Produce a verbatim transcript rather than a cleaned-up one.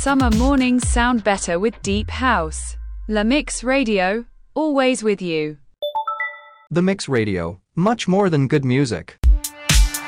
Summer mornings sound better with deep house. La Mix Radio, always with you. The Mix Radio, much more than good music.